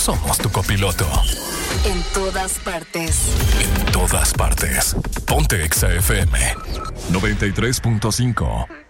somos tu copiloto. En todas partes. En todas partes. Ponte Exa FM 93.5.